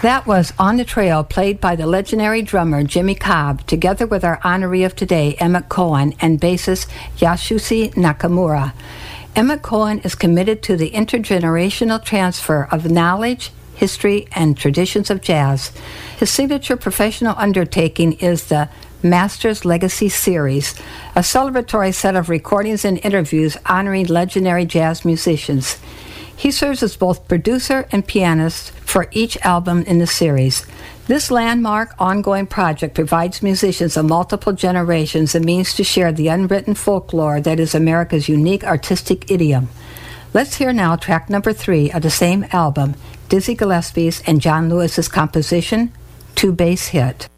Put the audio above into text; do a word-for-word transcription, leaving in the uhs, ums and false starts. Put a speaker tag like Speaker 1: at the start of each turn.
Speaker 1: That was On the Trail, played by the legendary drummer Jimmy Cobb, together with our honoree of today, Emmett Cohen, and bassist Yasushi Nakamura. Emmett Cohen is committed to the intergenerational transfer of knowledge, history, and traditions of jazz. His signature professional undertaking is the Masters Legacy Series, a celebratory set of recordings and interviews honoring legendary jazz musicians. He serves as both producer and pianist for each album in the series. This landmark ongoing project provides musicians of multiple generations a means to share the unwritten folklore that is America's unique artistic idiom. Let's hear now track number three of the same album, Dizzy Gillespie's and John Lewis's composition, Two Bass Hit.